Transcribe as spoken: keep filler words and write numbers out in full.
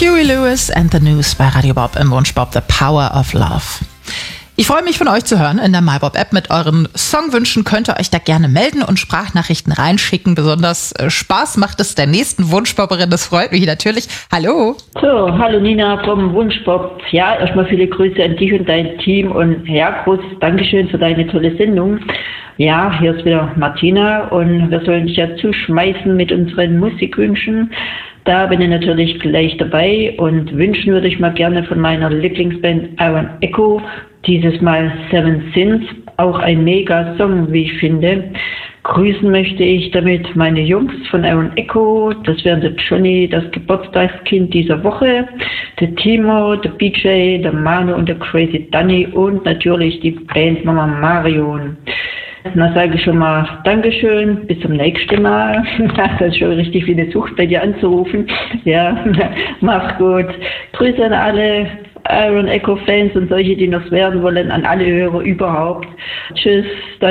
Huey Lewis and the News bei Radio Bob im Wunschbob The Power of Love. Ich freue mich, von euch zu hören in der MyBob-App. Mit euren Songwünschen könnt ihr euch da gerne melden und Sprachnachrichten reinschicken. Besonders äh, Spaß macht es der nächsten Wunschbobberin. Das freut mich natürlich. Hallo. So, hallo Nina vom Wunschbob. Ja, erstmal viele Grüße an dich und dein Team und ja, großes Dankeschön für deine tolle Sendung. Ja, hier ist wieder Martina und wir sollen dich ja zuschmeißen mit unseren Musikwünschen. Da bin ich natürlich gleich dabei und wünschen würde ich mal gerne von meiner Lieblingsband Iron Echo dieses Mal Seven Sins, auch ein mega Song, wie ich finde. Grüßen möchte ich damit meine Jungs von Iron Echo, das wären der Johnny, das Geburtstagskind dieser Woche, der Timo, der B J, der Manu und der Crazy Danny und natürlich die Band Mama Marion. Na, sage ich schon mal Dankeschön, bis zum nächsten Mal. Das ist schon richtig wie eine Sucht, bei dir anzurufen. Ja, mach's gut. Grüße an alle Iron Echo Fans und solche, die noch werden wollen, an alle Hörer überhaupt. Tschüss.